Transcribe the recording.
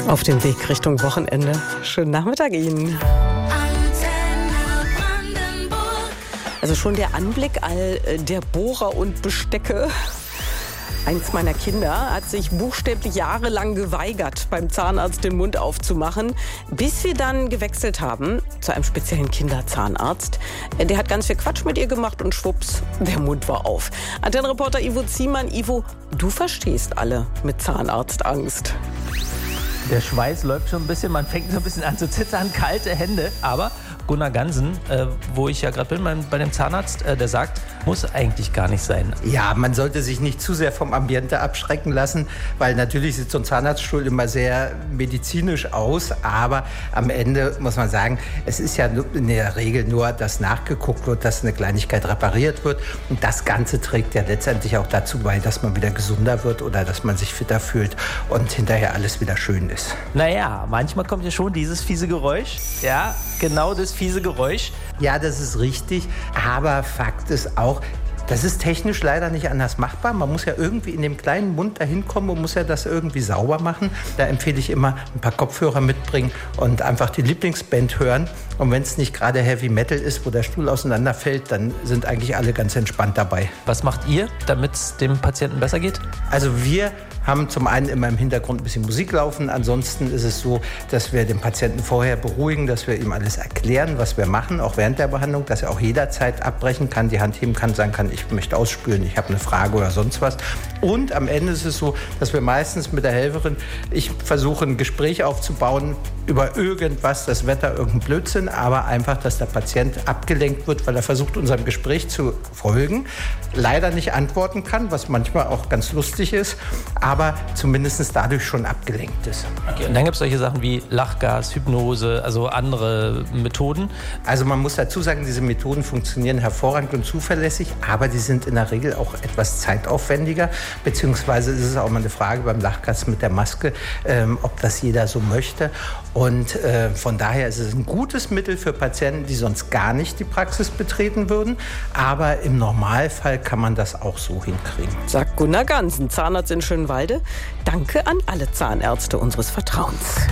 Auf dem Weg Richtung Wochenende. Schönen Nachmittag Ihnen. Also schon der Anblick all der Bohrer und Bestecke. Eins meiner Kinder hat sich buchstäblich jahrelang geweigert, beim Zahnarzt den Mund aufzumachen, bis wir dann gewechselt haben zu einem speziellen Kinderzahnarzt. Der hat ganz viel Quatsch mit ihr gemacht und schwupps, der Mund war auf. Antennenreporter Ivo Ziemann. Ivo, du verstehst alle mit Zahnarztangst. Der Schweiß läuft schon ein bisschen, man fängt so ein bisschen an zu zittern, kalte Hände. Aber Gunnar Gansen, wo ich ja gerade bin bei dem Zahnarzt, der sagt, muss eigentlich gar nicht sein. Ja, man sollte sich nicht zu sehr vom Ambiente abschrecken lassen, weil natürlich sieht so ein Zahnarztstuhl immer sehr medizinisch aus, aber am Ende muss man sagen, es ist ja in der Regel nur, dass nachgeguckt wird, dass eine Kleinigkeit repariert wird und das Ganze trägt ja letztendlich auch dazu bei, dass man wieder gesunder wird oder dass man sich fitter fühlt und hinterher alles wieder schön ist. Naja, manchmal kommt ja schon dieses fiese Geräusch, ja, genau das fiese Geräusch. Ja, das ist richtig, aber Fakt ist auch, das ist technisch leider nicht anders machbar. Man muss ja irgendwie in dem kleinen Mund dahin kommen und muss ja das irgendwie sauber machen. Da empfehle ich immer, ein paar Kopfhörer mitbringen und einfach die Lieblingsband hören. Und wenn es nicht gerade Heavy Metal ist, wo der Stuhl auseinanderfällt, dann sind eigentlich alle ganz entspannt dabei. Was macht ihr, damit es dem Patienten besser geht? Also wir haben zum einen immer im Hintergrund ein bisschen Musik laufen. Ansonsten ist es so, dass wir den Patienten vorher beruhigen, dass wir ihm alles erklären, was wir machen, auch während der Behandlung, dass er auch jederzeit abbrechen kann, die Hand heben kann, sagen kann, ich möchte ausspülen, ich habe eine Frage oder sonst was. Und am Ende ist es so, dass wir meistens mit der Helferin, ich versuche ein Gespräch aufzubauen über irgendwas, das Wetter, irgendein Blödsinn, aber einfach, dass der Patient abgelenkt wird, weil er versucht, unserem Gespräch zu folgen, leider nicht antworten kann, was manchmal auch ganz lustig ist, aber zumindest dadurch schon abgelenkt ist. Okay, und dann gibt es solche Sachen wie Lachgas, Hypnose, also andere Methoden. Also man muss dazu sagen, diese Methoden funktionieren hervorragend und zuverlässig, aber die sind in der Regel auch etwas zeitaufwendiger, beziehungsweise ist es auch mal eine Frage beim Lachgas mit der Maske, ob das jeder so möchte. Und von daher ist es ein gutes Mittel für Patienten, die sonst gar nicht die Praxis betreten würden. Aber im Normalfall kann man das auch so hinkriegen. Sagt Gunnar Gansen, Zahnarzt in Schönwalde. Danke an alle Zahnärzte unseres Vertrauens.